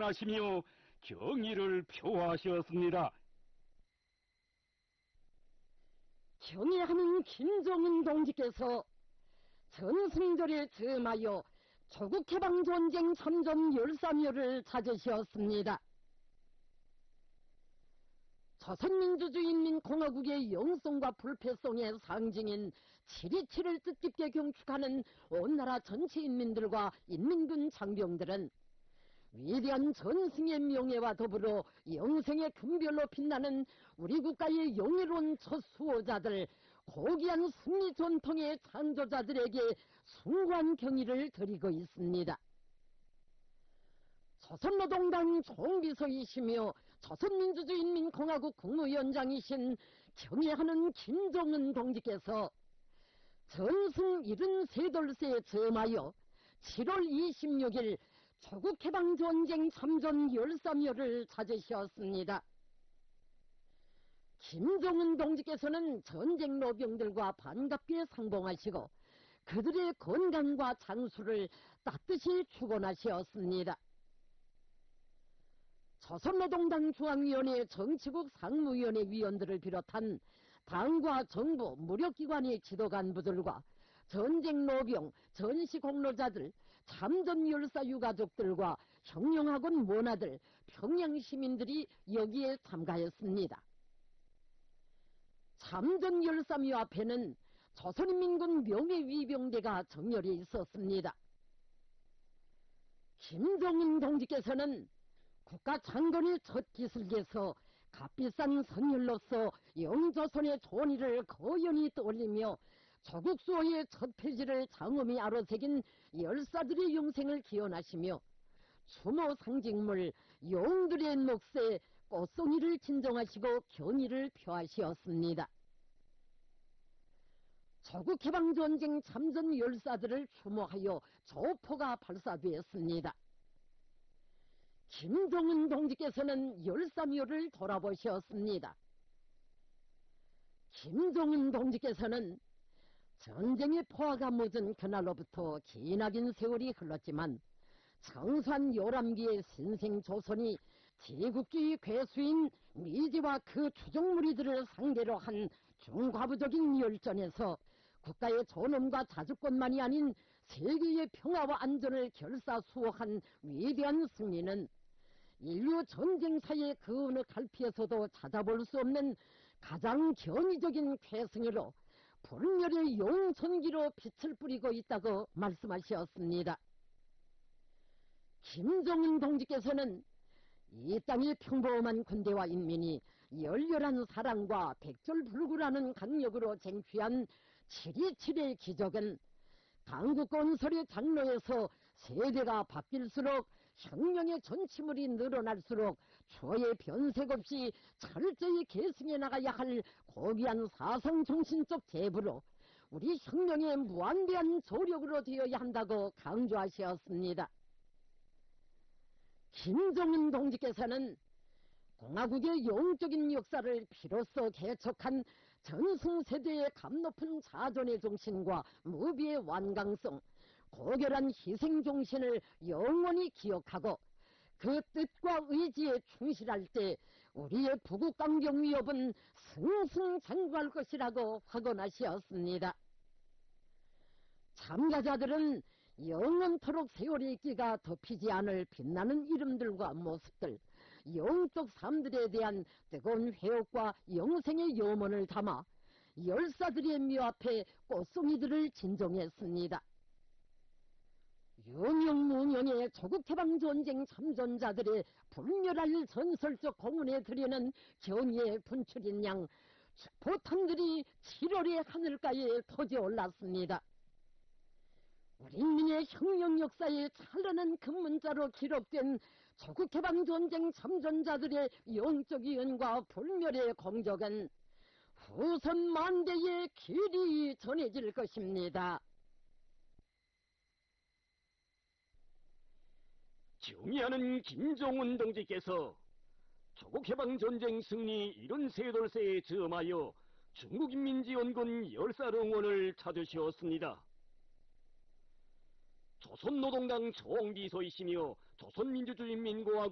기원하시며 경의를 표하셨습니다. 경의하는 김정은 동지께서 전승절에 즈음하여 조국해방전쟁 참전 열사묘를 찾으셨습니다. 조선민주주의인민공화국의 영성과 불패성의 상징인 7.27을 뜻깊게 경축하는 온 나라 전체 인민들과 인민군 장병들은 위대한 전승의 명예와 더불어 영생의 금별로 빛나는 우리 국가의 영예로운 첫 수호자들, 고귀한 승리 전통의 창조자들에게 숭고한 경의를 드리고 있습니다. 조선노동당 총비서이시며 조선민주주의인민공화국 국무위원장이신 경애하는 김정은 동지께서 전승 73돌세에 즈음하여 7월 26일 조국해방전쟁 참전 열사묘를 찾으셨습니다. 김정은 동지께서는 전쟁 노병들과 반갑게 상봉하시고 그들의 건강과 장수를 따뜻이 축원하셨습니다. 조선노동당 중앙위원회 정치국 상무위원회 위원들을 비롯한 당과 정부, 무력기관의 지도간부들과 전쟁 노병, 전시공로자들, 참전열사 유가족들과 형령학원 원아들, 평양시민들이 여기에 참가했습니다. 참전열사묘 앞에는 조선인민군 명예위병대가 정렬해 있었습니다. 김정은 동지께서는 국가장군의 첫 기슭에서 값비싼 선율로서 영조선의 존의를 거연히 떠올리며 조국수호의 첫 페이지를 장엄히 아로새긴 열사들의 영생을 기원하시며 추모 상징물 용들의 몫에 꽃송이를 진정하시고 경의를 표하시었습니다. 조국해방전쟁 참전 열사들을 추모하여 조포가 발사되었습니다. 김정은 동지께서는 열사묘를 돌아보셨습니다. 김정은 동지께서는 전쟁의 포화가 묻은 그날로부터 기나긴 세월이 흘렀지만 청산 요람기의 신생조선이 제국주의 괴수인 미제와 그 추종무리들을 상대로 한 중과부적인 열전에서 국가의 존엄과 자주권만이 아닌 세계의 평화와 안전을 결사수호한 위대한 승리는 인류 전쟁사의 그 어느 갈피에서도 찾아볼 수 없는 가장 견의적인 쾌승으로 불멸의 용천기로 빛을 뿌리고 있다고 말씀하셨습니다. 김정은 동지께서는 이 땅의 평범한 군대와 인민이 열렬한 사랑과 백절불구라는 강력으로 쟁취한 7.27의 기적은 강국 건설의 장로에서 세대가 바뀔수록 혁명의 전치물이 늘어날수록 추호의 변색 없이 철저히 계승해 나가야 할 고귀한 사상정신적 제부로 우리 혁명의 무한대한 조력으로 되어야 한다고 강조하셨습니다. 김정은 동지께서는 공화국의 영적인 역사를 비로소 개척한 전승세대의 감높은 자존의 정신과 무비의 완강성, 고결한 희생정신을 영원히 기억하고 그 뜻과 의지에 충실할 때 우리의 부국강경 위협은 승승장구할 것이라고 확언하셨습니다. 참가자들은 영원토록 세월의 끼가 덮이지 않을 빛나는 이름들과 모습들, 영적 삶들에 대한 뜨거운 회옥과 영생의 염원을 담아 열사들의 묘 앞에 꽃송이들을 진정했습니다. 유명무명의 조국해방전쟁 참전자들의 불멸할 전설적 공훈에 드리는 경의의 분출인 양 축포탄들이 7월의 하늘가에 터져 올랐습니다. 우리 인민의 혁명 역사의 찬란한 금문자로 기록된 조국해방전쟁 참전자들의 영적 위언과 불멸의 공적은 후손 만대에 길이 전해질 것입니다. 경의하는 김정은 동지께서 조국해방전쟁 승리 73돌세에 즈음하여 중국인민지원군 열사릉원을 찾으셨습니다. 조선노동당 총비서이시며 조선민주주의인민공화국